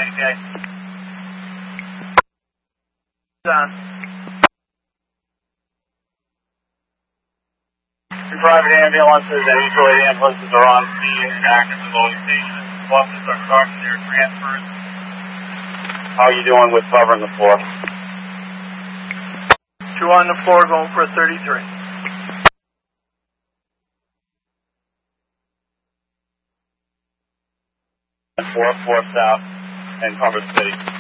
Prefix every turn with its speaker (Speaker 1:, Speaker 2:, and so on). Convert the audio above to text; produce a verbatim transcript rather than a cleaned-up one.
Speaker 1: K K.
Speaker 2: Done.
Speaker 1: Private ambulances and mutual aid ambulances are on scene and active at loading stations. Buses are starting their transfers. How are you doing with covering the floor?
Speaker 2: Two on the floor going for a thirty-three.
Speaker 1: Four, four south and cover the city.